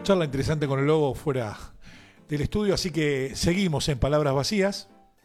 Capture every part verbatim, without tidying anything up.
charla interesante con el Lobo fuera del estudio, así que seguimos en Palabras Vacías.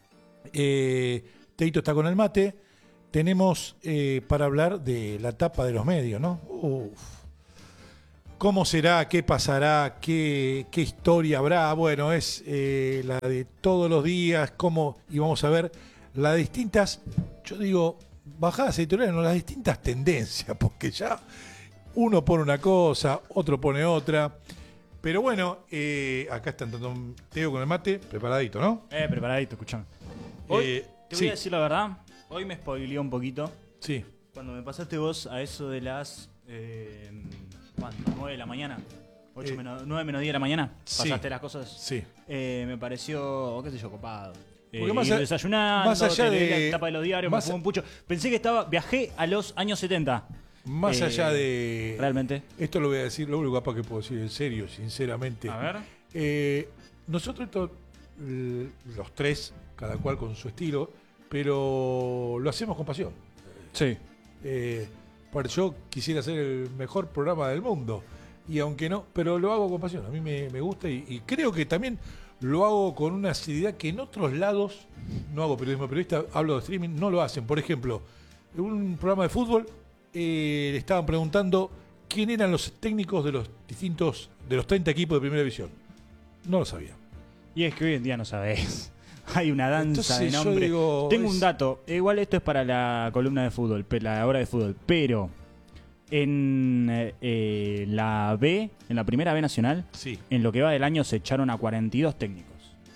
Eh, Teito está con el mate. Tenemos eh, para hablar de la tapa de los medios, ¿no? Uf. ¿Cómo será? ¿Qué pasará? ¿Qué, qué historia habrá? Bueno, es eh, la de todos los días, cómo, y vamos a ver las distintas, yo digo, bajadas editoriales, no, las distintas tendencias, porque ya uno pone una cosa, otro pone otra. Pero bueno, eh, acá está Teo con el mate, preparadito, ¿no? Eh, preparadito, escuchame. Hoy, Eh, te voy sí. a decir la verdad, hoy me spoileó un poquito. Sí. Cuando me pasaste vos a eso de las... Eh, ¿cuánto? nueve de la mañana. ocho Eh, menos, nueve menos diez de la mañana. sí. Pasaste las cosas. Sí. Eh, me pareció, qué sé yo, copado. Eh, Porque más ir a- desayunando, más allá te leí de- la tapa de los diarios, más me fumé a- un pucho. Pensé que estaba, viajé a los años setenta. Más Eh, allá de... Realmente. Esto lo voy a decir, lo único capaz que puedo decir en serio, sinceramente. A ver. Eh, nosotros esto, l- los tres, cada cual con su estilo, pero lo hacemos con pasión. Sí. Eh, por yo quisiera hacer el mejor programa del mundo, y aunque no, pero lo hago con pasión, a mí me, me gusta y, y creo que también lo hago con una seriedad que en otros lados, no hago periodismo periodista, hablo de streaming, no lo hacen. Por ejemplo, en un programa de fútbol eh, le estaban preguntando quién eran los técnicos de los distintos, de los treinta equipos de primera división. No lo sabía. Y es que hoy en día no sabés. Hay una danza Entonces, de yo nombres. digo, Tengo es- un dato. Igual esto es para la columna de fútbol, pe- la hora de fútbol. Pero en eh, eh, la B, en la primera B nacional, Sí. en lo que va del año se echaron a cuarenta y dos técnicos.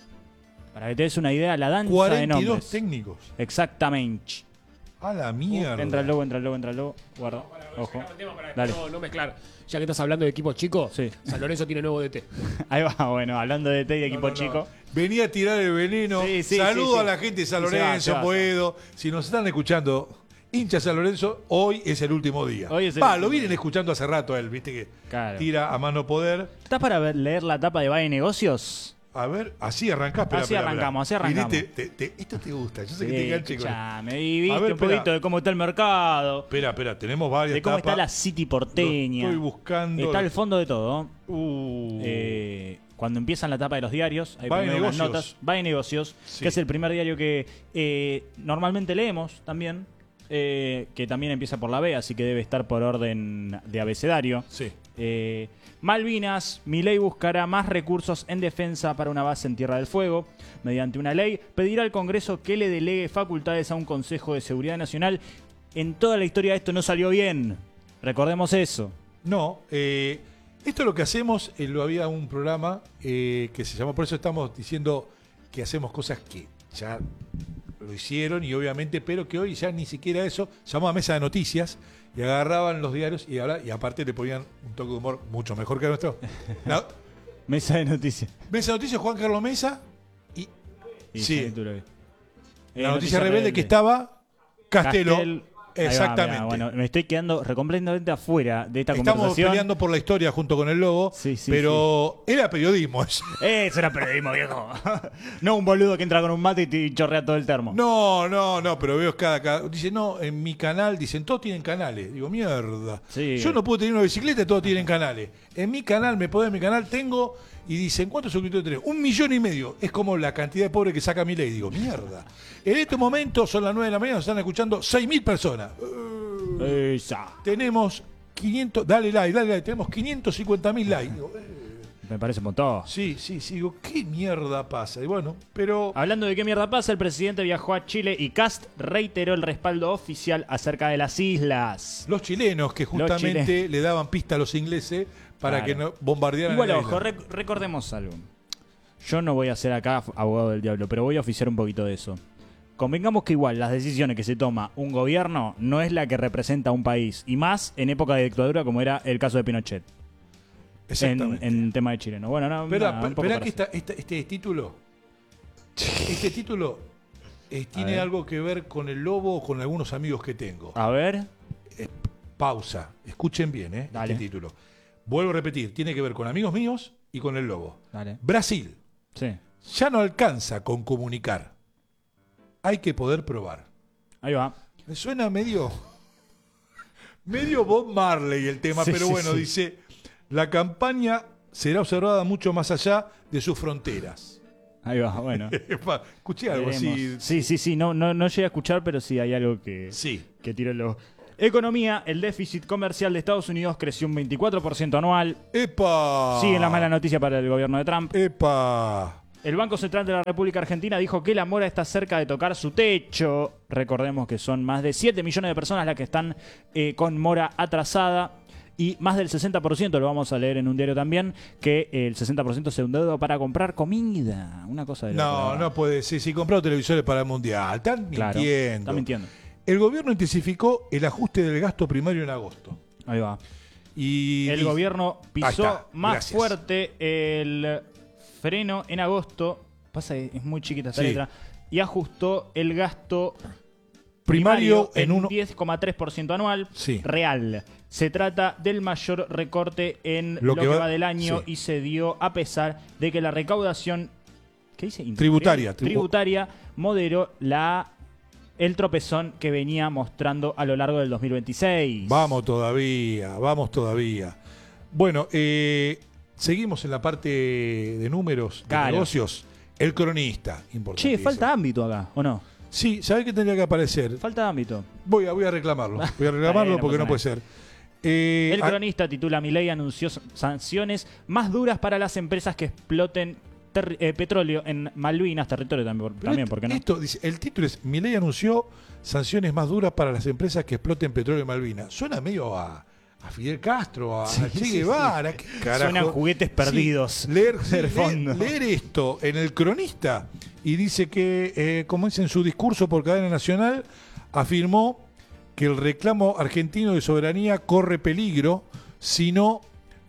Para que te des una idea, la danza de cuarenta y dos nombres. técnicos. Exactamente. A la Uh, mierda. entra el lobo, entra el lobo, entra el lobo. Guarda. Ojo. Dale. No, no mezclar. Ya que estás hablando de equipos chicos, Sí. San Lorenzo tiene nuevo D T. Ahí va, bueno, hablando de T y de equipo No, no, no. chico. Venía a tirar el veneno. Sí, sí, Saludo sí, sí. a la gente de San Y se va, Lorenzo, se va, Boedo. Si nos están escuchando, hinchas San Lorenzo, hoy es el último día. Hoy es el Va, último lo vienen día. escuchando hace rato a él, viste que Claro. tira a mano poder. ¿Estás para ver- leer la tapa de Valle Negocios? A ver, así arrancás. Espera, Así espera, arrancamos, espera. así arrancamos. Viniste, te- te- esto te gusta, yo sé que te Sí, enganche con. escuchame, y viste A ver, un poquito espera. de cómo está el mercado, Espera, espera, tenemos varias de cómo tapas. está la City porteña. Lo estoy buscando. Está al fondo de todo. Uh. Eh, cuando empiezan la tapa de los diarios, hay Valle primero unas Negocios. notas. Valle Negocios, Sí. que es el primer diario que eh, normalmente leemos también, eh, que también empieza por la B, así que debe estar por orden de abecedario. Sí. Eh, Malvinas, Milei buscará más recursos en defensa para una base en Tierra del Fuego. Mediante una ley, pedirá al Congreso que le delegue facultades a un Consejo de Seguridad Nacional. En toda la historia esto no salió bien. Recordemos eso. No, eh, esto es lo que hacemos, eh, lo había un programa eh, que se llamó, por eso estamos diciendo que hacemos cosas que ya lo hicieron y obviamente, pero que hoy ya ni siquiera eso, se llamaba Mesa de Noticias y agarraban los diarios y, habla- y aparte le ponían un toque de humor mucho mejor que el nuestro. La- Mesa de noticias. Mesa de Noticias, Juan Carlos Mesa y, Y sí, sí, tú lo ves. Eh, la noticia rebelde, que estaba Castelo. Castel. Ahí va, Exactamente. mirá, bueno, me estoy quedando completamente afuera de esta Estamos conversación. peleando por la historia junto con el Lobo, Sí, sí, pero era periodismo eso. Eso era periodismo, viejo. No un boludo que entra con un mate y te chorrea todo el termo. No, no, no, pero veo cada, cada... Dice, no, en mi canal, dicen, todos tienen canales. Digo, mierda. Sí. Yo no puedo tener una bicicleta, todos tienen canales. En mi canal, me podés, en mi canal tengo... Y dicen, ¿cuántos suscriptores tenés? Un millón y medio. Es como la cantidad de pobres que saca mi ley. Digo, mierda. En este momento, son las nueve de la mañana, nos están escuchando seis mil personas. Eh, Esa. tenemos quinientos... Dale like, dale like. Tenemos quinientos cincuenta mil likes. Digo, eh, Me parece un montón. sí, sí, sí. Digo, ¿qué mierda pasa? Y bueno, pero... Hablando de qué mierda pasa, el presidente viajó a Chile y Cast reiteró el respaldo oficial acerca de las islas. Los chilenos que justamente chilenos. le daban pista a los ingleses para Claro. que no bombardearan Igual, la ojo, isla. rec- recordemos algo. Yo no voy a ser acá abogado del diablo, pero voy a oficiar un poquito de eso. Convengamos que igual las decisiones que se toma un gobierno no es la que representa a un país, y más en época de dictadura como era el caso de Pinochet. En, Exactamente. en tema de chileno. Bueno, no, Espera, nada, un poco espera para que hacer. esta- esta- este título, este título eh, tiene ver. algo que ver con el Lobo o con algunos amigos que tengo. A ver. Eh, pausa, escuchen bien eh, Dale. este título. Vuelvo a repetir, tiene que ver con amigos míos y con el Lobo. Dale. Brasil, Sí. ya no alcanza con comunicar. Hay que poder probar. Ahí va. Me suena medio medio Bob Marley el tema, Sí, pero sí, bueno, sí. dice, la campaña será observada mucho más allá de sus fronteras. Ahí va, bueno. Escuché algo Veremos. así. Sí, sí, sí, no, no, no llegué a escuchar, pero sí hay algo que, Sí. que tiró el ojo. Economía, el déficit comercial de Estados Unidos creció un veinticuatro por ciento anual. ¡Epa! Sigue la mala noticia para el gobierno de Trump. ¡Epa! El Banco Central de la República Argentina dijo que la mora está cerca de tocar su techo. Recordemos que son más de siete millones de personas las que están eh, con mora atrasada. Y más del sesenta por ciento, lo vamos a leer en un diario también, que el sesenta por ciento se endeuda para comprar comida. Una cosa de No, loco, no puede ser. Si compró televisores para el Mundial. Están Claro, mintiendo. está mintiendo. El gobierno intensificó el ajuste del gasto primario en agosto. Ahí va. Y, El y- gobierno Ahí pisó está, más gracias. fuerte el freno en agosto. Pasa que es muy chiquita esta Sí. letra. Y ajustó el gasto primario primario en en uno. un diez coma tres por ciento anual Sí. real. Se trata del mayor recorte en Lo lo, que que, va- va, del año sí. y se dio a pesar de que la recaudación ¿qué dice? Tributaria, tribu- tributaria moderó la el tropezón que venía mostrando a lo largo del dos mil veintiséis. Vamos todavía, vamos todavía. Bueno, eh, seguimos en la parte de números, de Claro. negocios. El cronista, importante. Che, falta ámbito acá, ¿o no? Sí, ¿sabés qué tendría que aparecer? Falta ámbito. Voy a, voy a reclamarlo. Voy a reclamarlo Bueno, porque pasa no puede ser. Eh, El a- cronista titula Milei anunció sanciones más duras para las empresas que exploten ter- eh, petróleo en Malvinas, territorio también, pero también esto- ¿por qué no? esto dice, el título es Milei anunció sanciones más duras para las empresas que exploten petróleo en Malvinas. Suena medio a, a Fidel Castro, a Che sí, Guevara. ¿Qué carajo? Suenan juguetes perdidos Sí, leer, sí, del leer- fondo. leer esto en el cronista y dice que, eh, como dice en su discurso por cadena nacional, afirmó que el reclamo argentino de soberanía corre peligro si no...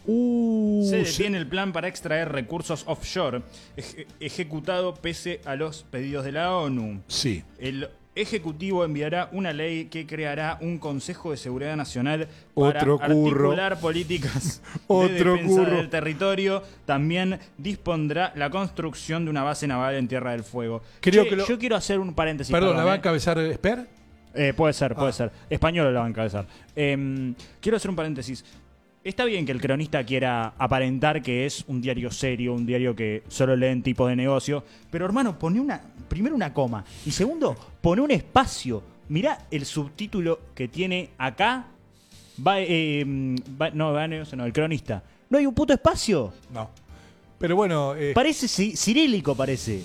Uh, Se se- detiene el plan para extraer recursos offshore, eje- ejecutado pese a los pedidos de la ONU. Sí. El Ejecutivo enviará una ley que creará un Consejo de Seguridad Nacional para Otro curro. articular políticas de Otro defensa curro. del territorio. También dispondrá la construcción de una base naval en Tierra del Fuego. Creo Che, que lo- Yo quiero hacer un paréntesis. Perdón, ¿la va a eh. encabezar Esper? Eh, puede ser, puede Ah. ser. Español la va a encabezar. Eh, quiero hacer un paréntesis. Está bien que el cronista quiera aparentar que es un diario serio, un diario que solo leen tipos de negocio, pero hermano, pone una, primero una coma y segundo, pone un espacio. Mirá el subtítulo que tiene acá. Va, eh, va- no, va, no, no, el cronista. No hay un puto espacio. No. Pero bueno, eh, Parece ci- cirílico, parece.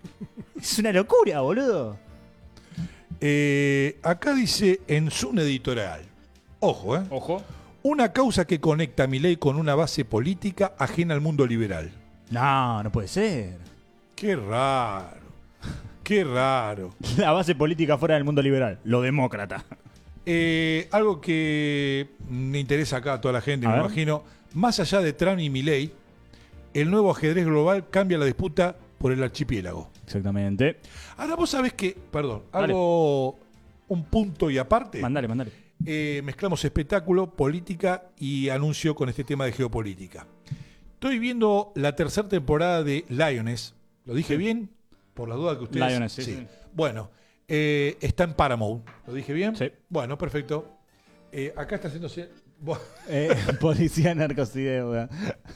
Es una locura, boludo. eh, acá dice en su editorial, ojo, ¿eh? Ojo. Una causa que conecta a Milei con una base política ajena al mundo liberal. No, no puede ser. Qué raro. Qué raro. La base política fuera del mundo liberal, lo demócrata. Eh, algo que me interesa acá a toda la gente, A me ver. imagino, más allá de Trump y Milei, el nuevo ajedrez global cambia la disputa por el archipiélago. Exactamente. Ahora vos sabés que, perdón, Dale. hago un punto y aparte. Mandale, mandale. Eh, mezclamos espectáculo, política y anuncio con este tema de geopolítica. Estoy viendo la tercera temporada de Lioness. ¿Lo dije bien? Por la duda que ustedes... Lioness, sí, sí. Bueno, eh, está en Paramount. ¿Lo dije bien? Sí. Bueno, perfecto. Eh, acá está haciéndose... Bu- Eh, policía narcosideuda.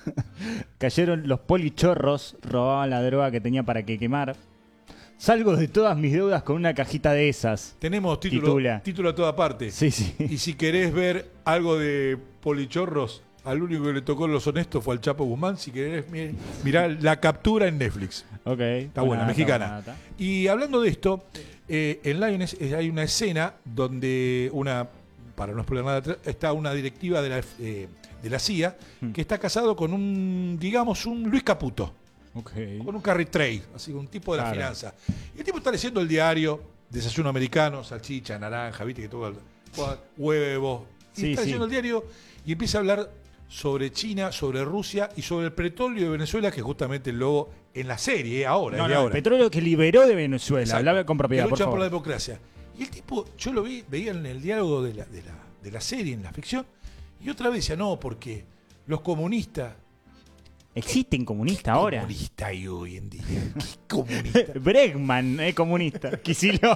Cayeron los polichorros, robaban la droga que tenía para que quemar. Salgo de todas mis deudas con una cajita de esas. Tenemos título, Titula. título a toda parte. Sí, sí. Y si querés ver algo de polichorros, al único que le tocó los honestos fue al Chapo Guzmán. Si querés, mi- mirá la captura en Netflix. Ok. Está buena, mexicana. está buena. Y hablando de esto, eh, en Lioness eh, hay una escena donde una, para no spoiler nada, está una directiva de la, eh, de la C I A Hmm. que está casado con un, digamos, un Luis Caputo, Ok. con un carry trade, así un tipo de la Claro. finanza. Y el tipo está leyendo el diario, desayuno americano, salchicha, naranja, viste que todo, huevos. Y Sí, está sí. leyendo el diario y empieza a hablar sobre China, sobre Rusia y sobre el petróleo de Venezuela, que es justamente el logo en la serie, eh, ahora, No, es de no, el ahora. petróleo que liberó de Venezuela. Exacto. Hablaba con propiedad, Que por luchan por, favor. la democracia. Y el tipo, yo lo vi, veía en el diálogo de la, de la, de la serie, en la ficción, y otra vez decía, no, porque los comunistas... Existen comunistas ¿Qué ahora. comunista hay hoy en día? ¿Qué comunista? Bregman es comunista. Kicillof.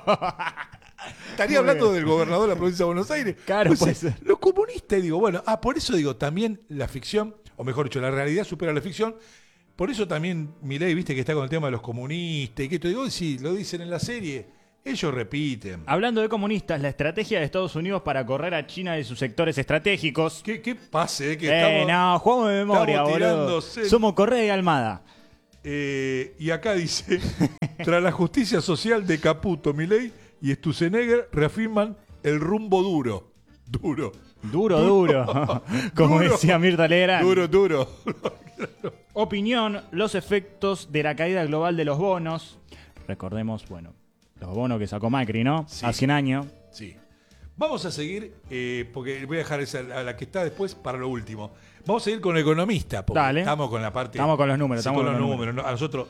Estaría hablando del gobernador de la provincia de Buenos Aires. Claro, Pues, puede ser. los comunistas, y digo, bueno, ah, por eso digo, también la ficción o mejor dicho, la realidad supera la ficción. Por eso también Milei, viste que está con el tema de los comunistas y que te digo, si lo dicen en la serie, ellos repiten. Hablando de comunistas, la estrategia de Estados Unidos para correr a China de sus sectores estratégicos. ¿Qué, qué pase? Eh, que Eh, estamos, no, jugamos de memoria, estamos boludo. tirándose. Somos Correa y Almada. Eh, y acá dice, tras la justicia social de Caputo, Milei y Sturzenegger reafirman el rumbo duro. Duro. Duro, duro. Como Duro. decía Mirta Legrand. Duro, duro. Opinión, los efectos de la caída global de los bonos. Recordemos, bueno, los bonos que sacó Macri, ¿no? Sí. Hace un año. Sí. Vamos a seguir, eh, porque voy a dejar esa, a la que está después para lo último. Vamos a seguir con el economista, porque Dale. estamos con la parte... Estamos con los números, sí, estamos con los con los números. ¿no? A nosotros...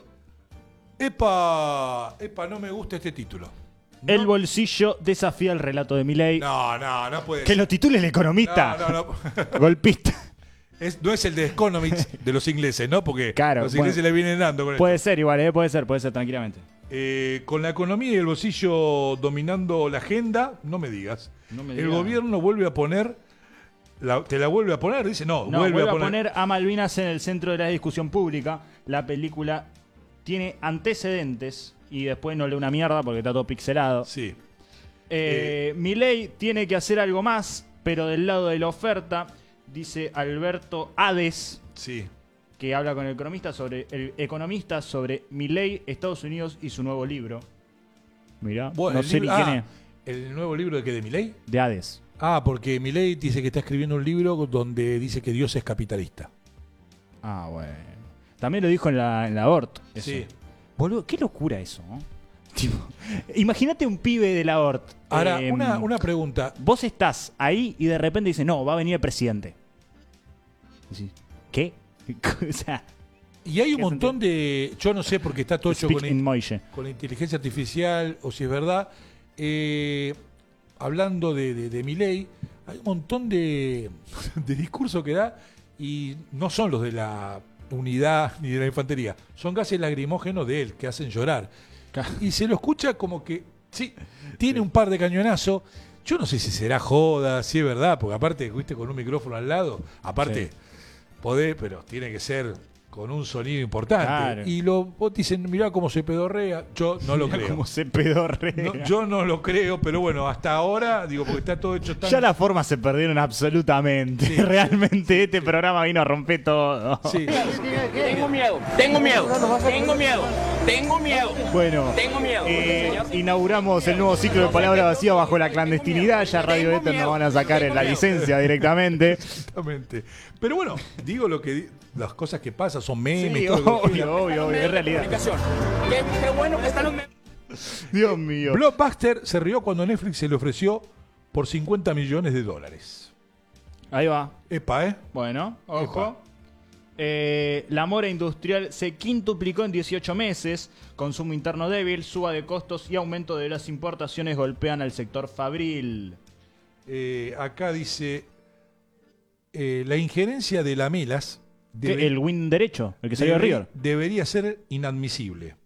Epa, epa, no me gusta este título. No, El bolsillo desafía el relato de Milei. no, no, no puede Que ser. lo titule el economista. No, no, no. Golpista. Es, no es el de Economics de los ingleses, ¿no? Porque Claro, los ingleses bueno. le vienen dando con esto. Puede ser igual, ¿eh? Puede ser, puede ser, tranquilamente. Eh, con la economía y el bolsillo dominando la agenda, no me digas. No me el digas. gobierno vuelve a poner, la- te la vuelve a poner, dice, no, No, vuelve, vuelve, a poner. a poner a Malvinas en el centro de la discusión pública. La película tiene antecedentes y después no lee una mierda porque está todo pixelado. Sí, Eh, Milei tiene que hacer algo más, pero del lado de la oferta, dice Alberto Hades, sí. que habla con el economista sobre el economista sobre Milei, Estados Unidos y su nuevo libro. Mirá, Bueno, no el sé ni libro- quién ah, es. ¿el nuevo libro de qué? ¿De Milei? De Hades. Ah, porque Milei dice que está escribiendo un libro donde dice que Dios es capitalista. Ah, bueno. También lo dijo en la, en la O R T. eso. Sí. Boludo, qué locura eso, ¿no? Tipo, imagínate un pibe de la O R T. Ahora, eh, una, una pregunta. Vos estás ahí y de repente dice, no, va a venir el presidente. Decís, ¿qué? O sea, Y hay un ¿Qué montón de... Yo no sé porque está todo hecho speak con, in Moishe. con la inteligencia artificial o si es verdad. Eh, hablando de, de, de Milei, hay un montón de, de discursos que da y no son los de la unidad ni de la infantería. Son gases lacrimógenos de él que hacen llorar. Y se lo escucha como que, sí, tiene un par de cañonazos. Yo no sé si será joda, si es verdad, porque aparte, viste, con un micrófono al lado, aparte, Sí. podés, pero tiene que ser con un sonido importante. Claro. Y lo, vos dicen, mirá cómo se pedorrea. Yo no lo Mirá creo. cómo se pedorrea. No, yo no lo creo, pero bueno, hasta ahora, digo, porque está todo hecho tan... Ya las formas se perdieron absolutamente. Sí, Realmente este programa vino a romper todo. Sí, Tengo miedo, tengo miedo, tengo miedo, tengo miedo. Bueno, Tengo miedo. eh, inauguramos el nuevo ciclo de Palabra Vacía bajo la clandestinidad. Ya Radio Tengo Éter nos miedo, van a sacar en la tengo miedo. licencia directamente. exactamente. Pero bueno, digo lo que di- las cosas que pasan, son memes, Sí, todo lo que- obvio, obvio, obvio, es realidad. Comunicación. Qué, qué bueno que están los me- Dios mío. Blockbuster se rió cuando Netflix se le ofreció por cincuenta millones de dólares. Ahí va. Epa, ¿eh? Bueno, Epa. ojo. Eh, la mora industrial se quintuplicó en dieciocho meses. Consumo interno débil, suba de costos y aumento de las importaciones golpean al sector fabril. Eh, acá dice, eh, la injerencia de Lamelas ¿Qué, debe- ¿El win derecho? ¿El que salió de debe- River? debería ser inadmisible.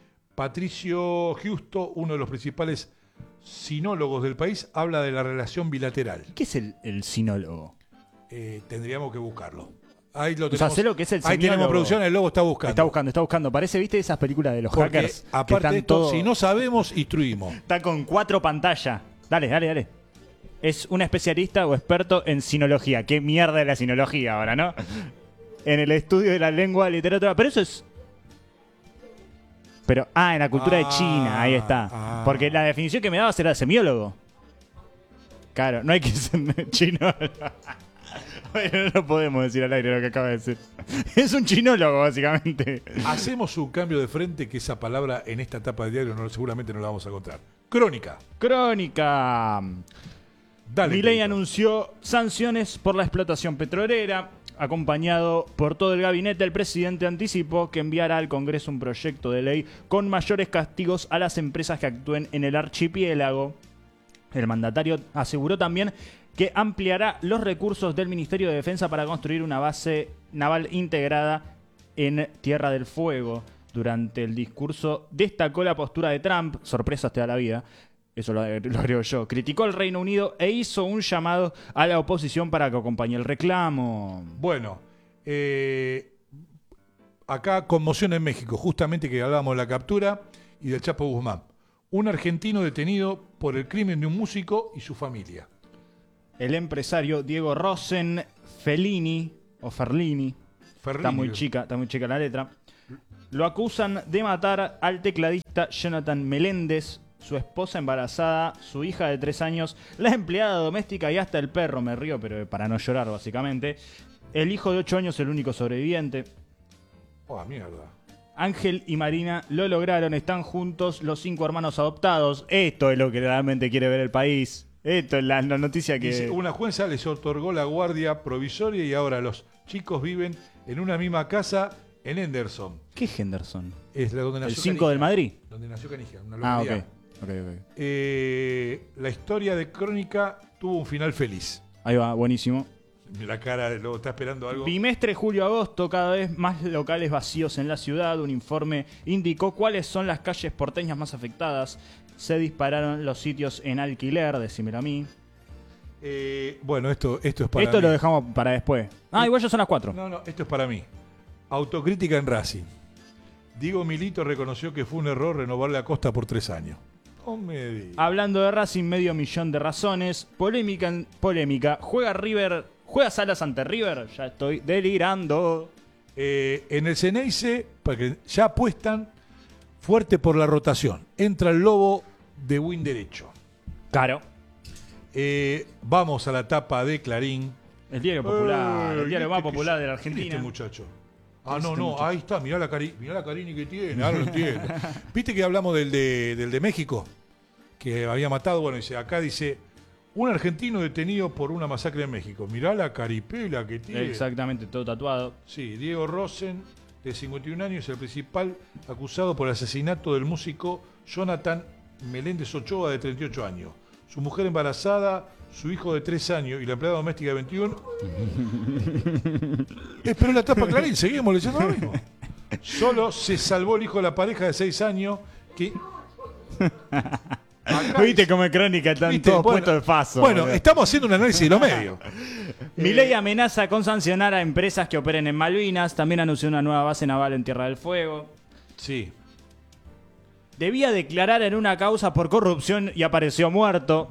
Patricio Justo, uno de los principales sinólogos del país, habla de la relación bilateral. ¿Qué es el, el sinólogo? Eh, tendríamos que buscarlo. Ahí lo O sea, tenemos. sé lo que es el Ahí tenemos semiólogo. producción, el logo está buscando. Está buscando, está buscando. Parece, ¿viste esas películas de los Porque hackers? que aparte están de esto, todo- si no sabemos, instruimos. Está con cuatro pantallas. Dale, dale, dale. Es un especialista o experto en sinología. ¿Qué mierda es la sinología ahora, no? En el estudio de la lengua, literatura. Pero eso es... Pero, ah, en la cultura de Ah, China, ahí está. ah. Porque la definición que me daba era semiólogo. Claro, no hay que ser chino. Bueno, no podemos decir al aire lo que acaba de decir. Es un chinólogo, básicamente. Hacemos un cambio de frente que esa palabra en esta etapa de diario no, seguramente no la vamos a encontrar. Crónica. Crónica. Dale. Milei Pedrito. anunció sanciones por la explotación petrolera. Acompañado por todo el gabinete, el presidente anticipó que enviará al Congreso un proyecto de ley con mayores castigos a las empresas que actúen en el archipiélago. El mandatario aseguró también que ampliará los recursos del Ministerio de Defensa para construir una base naval integrada en Tierra del Fuego. Durante el discurso destacó la postura de Trump, sorpresas te da la vida, eso lo, lo agrego yo, criticó al Reino Unido e hizo un llamado a la oposición para que acompañe el reclamo. Bueno, Eh, acá conmoción en México, justamente que hablábamos de la captura y del Chapo Guzmán. Un argentino detenido por el crimen de un músico y su familia. El empresario Diego Rosen Fellini, o Ferlini, Ferrini. está muy chica, está muy chica la letra. Lo acusan de matar al tecladista Jonathan Meléndez, su esposa embarazada, su hija de tres años, la empleada doméstica y hasta el perro. Me río, pero para no llorar, básicamente. El hijo de ocho años, el único sobreviviente. Oh, mierda. Ángel y Marina lo lograron, están juntos los cinco hermanos adoptados. Esto es lo que realmente quiere ver el país. Esto es la, la noticia que... Dice, una jueza les otorgó la guardia provisoria y ahora los chicos viven en una misma casa en Henderson. ¿Qué es Henderson? Es la donde nació ¿El cinco Canija, del Madrid? Donde nació Canija, una Ah, localidad. ok. okay, okay. Eh, la historia de Crónica tuvo un final feliz. Ahí va, buenísimo. La cara de luego está esperando algo. Bimestre julio-agosto, cada vez más locales vacíos en la ciudad. Un informe indicó cuáles son las calles porteñas más afectadas. Se dispararon los sitios en alquiler, decímelo a mí. Eh, bueno, esto, esto es para Esto mí. lo dejamos para después. Ah, igual ya son las cuatro. No, no, esto es para mí. Autocrítica en Racing. Diego Milito reconoció que fue un error renovarle a Costa por tres años. No me digas. Hablando de Racing, medio millón de razones. Polémica, en- polémica. ¿Juega River? ¿Juega Salas ante River? Ya estoy delirando. Eh, en el Ceneice, porque ya apuestan fuerte por la rotación. Entra el Lobo de win derecho. Claro. Eh, vamos a la tapa de Clarín. El diario popular, Eh, el diario ¿viste más que popular es- de la ¿quién es Argentina. Este muchacho. Ah, ¿Quién es no, este no, muchacho? ahí está, mirá la, cari mirá la Carini que tiene, ahora lo entiendo. ¿Viste que hablamos del de, del de México? Que había matado, bueno, dice, acá dice, un argentino detenido por una masacre en México. Mirá la caripela que tiene. Exactamente, todo tatuado. Sí, Diego Rosen, de cincuenta y un años, es el principal acusado por el asesinato del músico Jonathan Meléndez Ochoa, de treinta y ocho años. Su mujer embarazada, su hijo de tres años y la empleada doméstica de veintiuno. Espero la tapa Clarín, seguimos leyendo lo mismo. Solo se salvó el hijo de la pareja de seis años que... Acá Viste dice- como en Crónica están ¿Viste? todos Bueno, puestos de paso. Bueno, boludo. estamos haciendo un análisis de los medios. Milei amenaza con sancionar a empresas que operen en Malvinas. También anunció una nueva base naval en Tierra del Fuego. Sí. Debía declarar en una causa por corrupción y apareció muerto.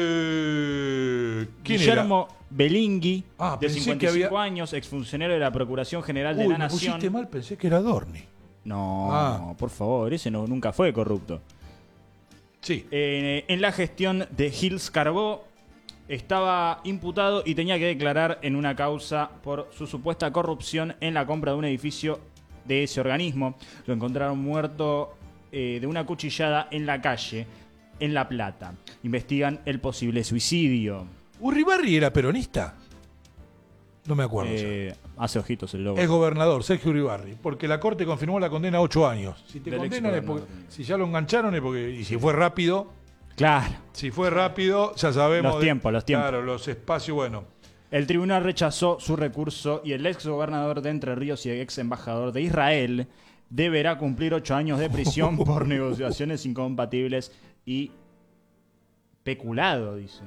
Eh, ¿Quién Guillermo Belingui, Ah, de pensé que cincuenta y cinco había- años, exfuncionario de la Procuración General era? de Uy, la me Nación. pusiste mal, pensé que era Dorni. No, Ah. por favor, ese no, nunca fue corrupto. Sí. Eh, en la gestión de Gilles Carbó estaba imputado y tenía que declarar en una causa por su supuesta corrupción en la compra de un edificio de ese organismo. Lo encontraron muerto eh, de una cuchillada en la calle, en La Plata. Investigan el posible suicidio. ¿Urribarri era peronista? No me acuerdo. ya. Eh, hace ojitos el lobo. Es gobernador, Sergio Uribarri, porque la corte confirmó la condena a ocho años. Si te Del condenan es exgobernador. porque, si ya lo engancharon es porque, y si fue rápido, Claro. si fue rápido, ya sabemos. Los de- tiempos, los tiempos. Claro, los espacios, bueno. El tribunal rechazó su recurso y el ex gobernador de Entre Ríos y ex embajador de Israel deberá cumplir ocho años de prisión por negociaciones incompatibles y peculado, dice.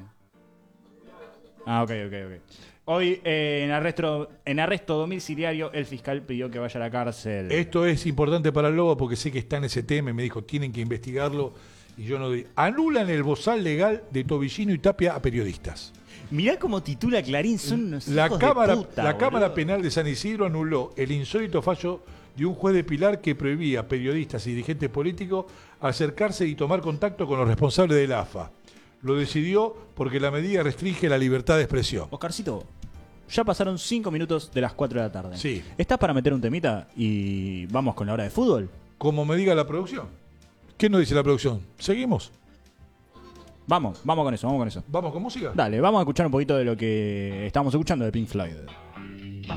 Ah, ok, ok, ok. Hoy, eh, en, arresto, en arresto domiciliario, el fiscal pidió que vaya a la cárcel. Esto es importante para el Lobo porque sé que está en ese tema y me dijo, tienen que investigarlo. Y yo no di. Anulan el bozal legal de Tobillino y Tapia a periodistas. Mirá cómo titula Clarín, son unos La, hijos de cámara, puta, la boludo. Cámara Penal de San Isidro anuló el insólito fallo de un juez de Pilar que prohibía a periodistas y dirigentes políticos acercarse y tomar contacto con los responsables del A F A. Lo decidió porque la medida restringe la libertad de expresión. Oscarcito, ya pasaron cinco minutos de las cuatro de la tarde. Sí. ¿Estás para meter un temita y vamos con la hora de fútbol? Como me diga la producción. ¿Qué nos dice la producción? ¿Seguimos? Vamos, vamos con eso, vamos con eso. ¿Vamos con música? Dale, vamos a escuchar un poquito de lo que estamos escuchando de Pink Floyd.